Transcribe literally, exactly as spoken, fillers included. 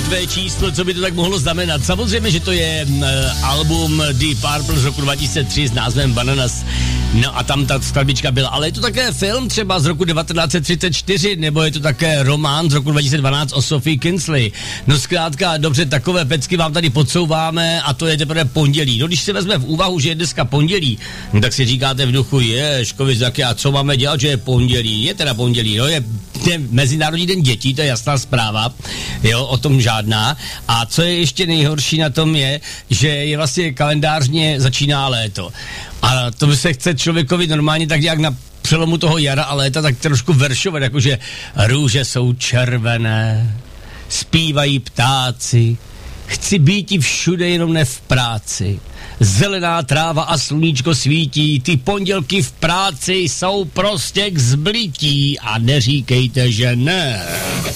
tvé číslo, co by to tak mohlo znamenat? Samozřejmě, že to je uh, album Deep Purple z roku dva tisíce tři s názvem Bananas. No a tam ta skladbička byla, ale je to také film třeba z roku devatenáct set třicet čtyři, nebo je to také román z roku dva tisíce dvanáct o Sophie Kinsey. No zkrátka, dobře, takové pecky vám tady podsouváme a to je teprve pondělí. No když si vezme v úvahu, že je dneska pondělí, no, tak si říkáte v duchu, ježkovi, a co máme dělat, že je pondělí? Je teda pondělí, no je, je Mezinárodní den dětí, to je jasná zpráva, jo, o tom žádná. A co je ještě nejhorší na tom je, že je vlastně kalendářně začíná léto. A to by se chce člověkovi normálně tak nějak na přelomu toho jara a léta tak trošku veršovat, jakože růže jsou červené, zpívají ptáci, chci býti všude, jenom ne v práci. Zelená tráva a sluníčko svítí, ty pondělky v práci jsou prostě k zblití a neříkejte, že ne.